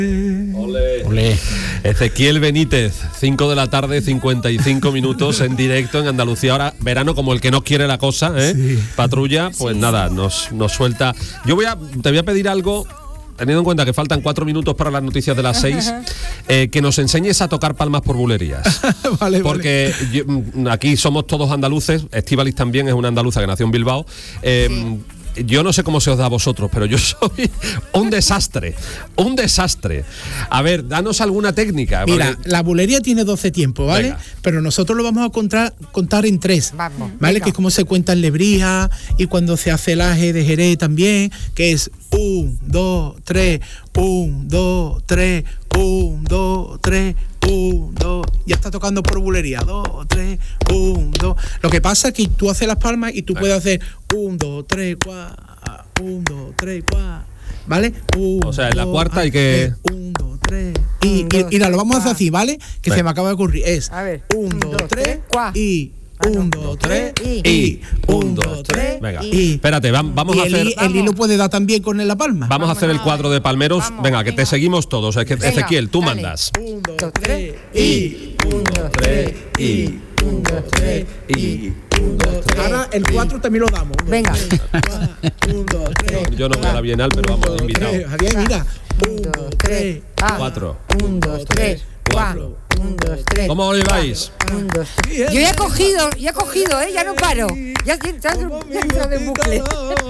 Olé. Olé. Ezequiel Benítez, 5 de la tarde, 55 minutos en directo en Andalucía. Ahora, verano como el que no quiere la cosa, ¿eh? Sí. Patrulla, pues sí, nada, nos suelta. Te voy a pedir algo, teniendo en cuenta que faltan 4 minutos para las noticias de las 6, que nos enseñes a tocar palmas por bulerías. Vale, porque aquí somos todos andaluces, Estíbaliz también es una andaluza que nació en Bilbao. Sí. Yo no sé cómo se os da a vosotros, pero yo soy un desastre. A ver, danos alguna técnica. Mira, la bulería tiene 12 tiempos, ¿vale? Venga. Pero nosotros lo vamos a contar en 3, vamos, ¿vale? Venga. Que es como se cuenta en Lebrija y cuando se hace el aje de Jerez también, que es 1, 2, 3, 1, 2, 3, 1, 2, 3, 1, 2, ya está tocando por bulería, 2, 3, 1, 2. Lo que pasa es que tú haces las palmas y tú puedes hacer 1, 2, 3, 4, 1, 2, 3, 4, ¿vale? O sea, en la cuarta hay que 1, 2, 3 y lo vamos a hacer así, ¿vale? Que se me acaba de ocurrir, es 1, 2, 3 y 1, 2, 3 y 1, 2, 3. Venga, espérate, vamos a hacer. El hilo puede dar también con la palma. Vamos a hacer el cuadro de palmeros. Venga, que te seguimos todos. Ezequiel, tú mandas. 1, 2, 3 y 1, 2, 3 y 1, 2, 3 y 1, 2, 3. Ahora el 4 también lo damos. Venga. 1, 2, 3. Yo no voy a la Bienal, pero vamos, invitado. Javier, mira. 1, 2, 3, 4. 1, 2, 3, 4. 1, 2, 3. ¿Cómo os lleváis? 1, 2, 3. Yo ya he cogido, ya no paro. Ya entro de bucle.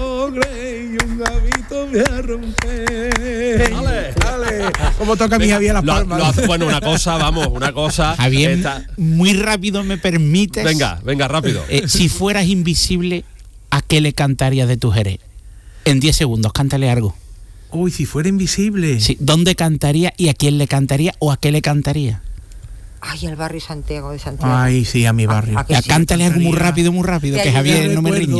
Dale. ¿Cómo toca mi Javier las palmas? Bueno, una cosa. Javier, muy rápido, ¿me permites? Venga, rápido. Si fueras invisible, ¿a qué le cantarías de tu Jerez? En 10 segundos, cántale algo. Uy, si fuera invisible. Sí, ¿dónde cantaría y a quién le cantaría o a qué le cantaría? Ay, al barrio Santiago de Santiago. Ay, sí, a mi barrio. Cántale algo muy rápido, que Javier no me riña.